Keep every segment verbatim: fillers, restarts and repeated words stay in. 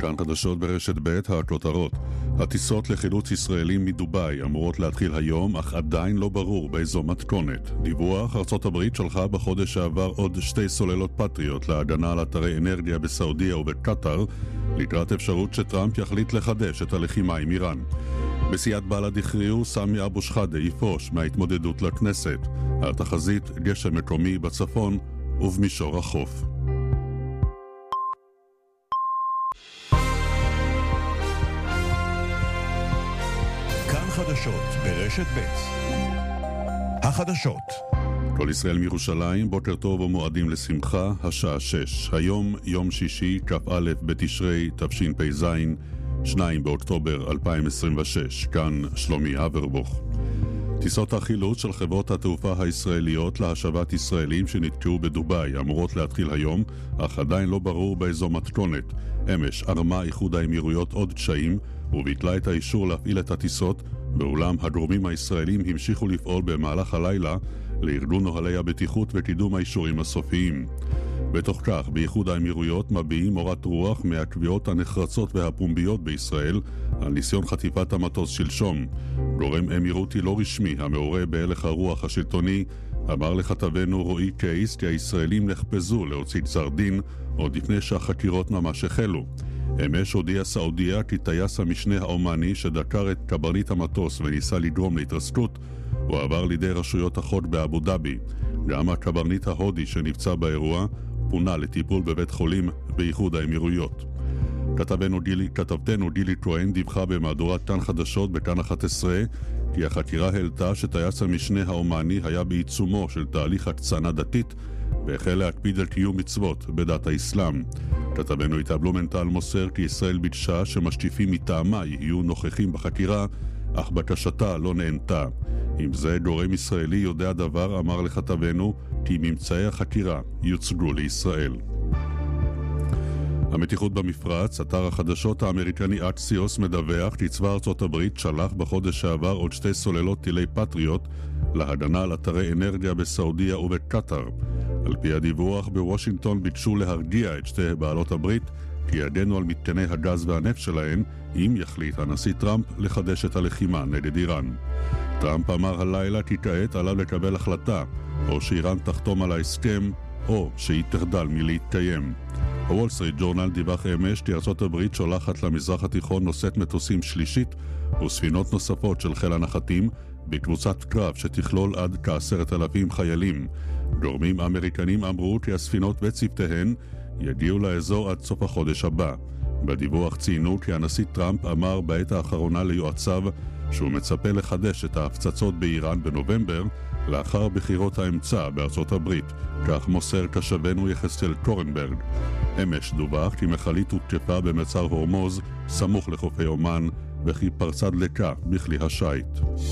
כאן חדשות ברשת ב' הכותרות. הטיסות לחילוץ ישראלים מדובאי אמורות להתחיל היום, אך עדיין לא ברור באיזו מתכונת. דיווח, ארצות הברית שלחה בחודש שעבר עוד שתי סוללות פטריות להגנה על אתרי אנרגיה בסעודיה ובקטר, לקראת אפשרות שטראמפ יחליט לחדש את הלחימה עם איראן. בסיעת בל"ד הכריעו סמי אבו שחאדה יפרוש מההתמודדות לכנסת. התחזית גשם מקומי בצפון ובמישור החוף. חדשות ברשת ב' החדשות. כל ישראל מירושלים, בוקר טוב ומועדים לשמחה, השעה שש. היום יום שישי, כ"א בתשרי תשפ"ז, שניים באוקטובר אלפיים עשרים ושש. כאן שלומי אברבוך. טיסות החילוץ של חברות התעופה הישראליות להשבת ישראלים שנתקעו בדובאי אמורות להתחיל היום, אך עדיין לא ברור באיזו מתכונת. אמש ערמה איחוד האמירויות עוד קשיים וביטלה את האישור להפעיל את הטיסות, באולם הגורמים הישראלים המשיכו לפעול במהלך הלילה לארגון נוהלי הבטיחות וקידום האישורים הסופיים. בתוך כך, באיחוד האמירויות מביעים מורת רוח מהקביעות הנחרצות והפומביות בישראל על ניסיון חטיפת המטוס שלשום. גורם אמירותי לא רשמי המעורה בהלך הרוח השלטוני אמר לכתבנו רועי קייס כי הישראלים נחפזו להוציא גזר דין עוד לפני שהחקירות ממש החלו. אמש הודיעה סעודיה כי טייס המשנה האומני שדקר את קברניט המטוס וניסה לגרום להתרסקות הוא עבר לידי רשויות החוק באבו דאבי. גם הקברניט ההודי שנפצע באירוע פונה לטיפול בבית חולים באיחוד האמירויות. כתבנו גילי, כתבתנו גילי כהן דיווחה במהדורת כאן חדשות בכאן אחת עשרה כי החקירה העלתה שטייס המשנה האומני היה בעיצומו של תהליך הקצנה דתית והחל להקפיד על קיום מצוות בדת האסלאם. כתבנו איתה בלומנטל מוסר כי ישראל ביקשה שמשקיפים מטעמה יהיו נוכחים בחקירה, אך בקשתה לא נענתה. עם זה גורם ישראלי יודע דבר אמר לכתבנו כי ממצאי החקירה יוצגו לישראל. המתיחות במפרץ, אתר החדשות האמריקני אקסיוס מדווח כי צבא ארצות הברית שלח בחודש שעבר עוד שתי סוללות טילי פטריות להגנה על אתרי אנרגיה בסעודיה ובקטר. על פי הדיווח, בוושינגטון ביקשו להרגיע את שתי בעלות הברית כי יגנו על מתקני הגז והנפט שלהן אם יחליט הנשיא טראמפ לחדש את הלחימה נגד איראן. טראמפ אמר הלילה כי כעת עליו לקבל החלטה, או שאיראן תחתום על ההסכם או שהיא תחדל מלהתקיים. הוול סטריט ג'ורנל דיווח אמש כי ארצות הברית שולחת למזרח התיכון נושאת מטוסים שלישית וספינות נוספות של חיל הנחתים בקבוצת קרב שתכלול עד כעשרת אלפים חיילים. גורמים אמריקנים אמרו כי הספינות וצוותיהן יגיעו לאזור עד סוף החודש הבא. בדיווח ציינו כי הנשיא טראמפ אמר בעת האחרונה ליועציו שהוא מצפה לחדש את ההפצצות באיראן בנובמבר לאחר בחירות האמצע בארצות הברית, כך מוסר כשבנו יחזקאל קורנברג. אמש דווח כי מכלית הותקפה במצר הורמוז סמוך לחופי אומן וכי פרצה דלקה בכלי השיט.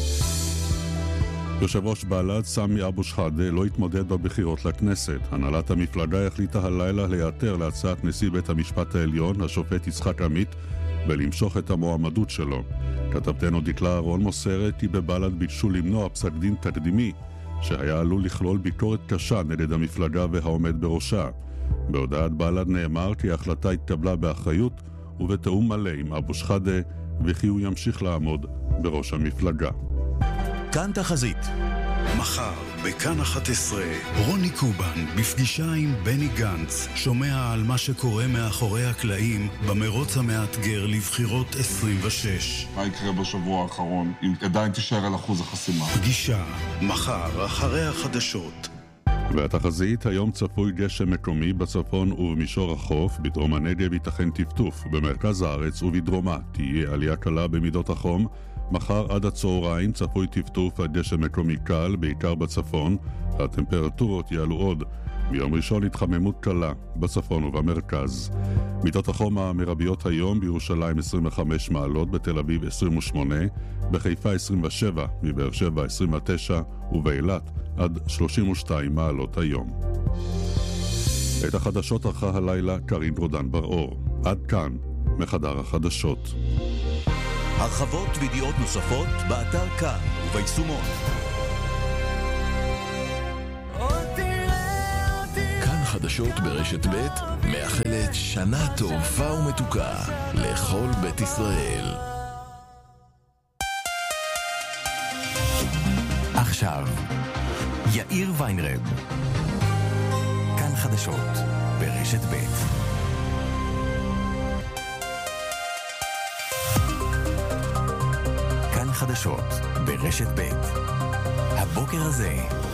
יושב ראש בל"ד סמי אבו שחאדה לא התמודד בבחירות לכנסת. הנהלת המפלגה החליטה הלילה להיעתר להצעת נשיא בית המשפט העליון, השופט יצחק עמית, ולמשוך את המועמדות שלו. כתבתנו דקלה אהרון מוסרת כי בבל"ד ביקשו למנוע פסק דין תקדימי שהיה עלול לכלול ביקורת קשה נגד המפלגה והעומד בראשה. בהודעת בל"ד נאמר כי ההחלטה התקבלה באחריות ובתיאום מלא עם אבו שחאדה וכי הוא ימשיך לעמוד בראש המפלגה. כאן תחזית. מחר בכאן אחת עשרה רוני קובן בפגישה עם בני גנץ שומע על מה שקורה מאחורי הקלעים במרוץ המאתגר לבחירות עשרים ושש. מה יקרה בשבוע האחרון אם עדיין תישאר על אחוז החסימה? פגישה מחר אחרי החדשות. והתחזית, היום צפוי גשם מקומי בצפון ובמישור החוף, בדרום הנגב ייתכן טפטוף, במרכז הארץ ובדרומה תהיה עלייה קלה במידות החום. מחר עד הצהריים צפוי טפטוף עד גשם מקומי קל, בעיקר בצפון. הטמפרטורות יעלו עוד. ביום ראשון התחממות קלה בצפון ובמרכז. מידות החום המרביות היום בירושלים עשרים וחמש מעלות, בתל אביב עשרים ושמונה, בחיפה עשרים ושבע, בבאר שבע עשרים ותשע ובאילת עד שלושים ושתיים מעלות היום. את החדשות ערכה הלילה קרין רודן בר-אור. עד כאן מחדר החדשות. הרחבות וידיעות נוספות באתר כאן וביישומון. כאן החדשות ברשת ב' מאחלת שנה טובה ומתוקה לכל בית ישראל. עכשיו, יאיר ויינרב. כאן חדשות ברשת ב'. כאן חדשות ברשת ב'. הבוקר הזה